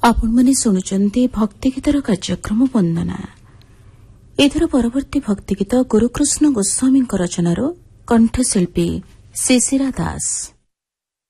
ଆପଣମାନେ ଶୁଣୁଛନ୍ତି ଭକ୍ତିଗୀତର କାର୍ଯ୍ୟକ୍ରମ ବନ୍ଦନା। ଏଥର ପରବର୍ତ୍ତୀ ଭକ୍ତିଗୀତ ଗୁରୁକୃଷ୍ଣ ଗୋସ୍ୱାମୀଙ୍କ ରଚନାରୁ କଣ୍ଠଶିଳ୍ପୀ ଶିଶିରା ଦାସ।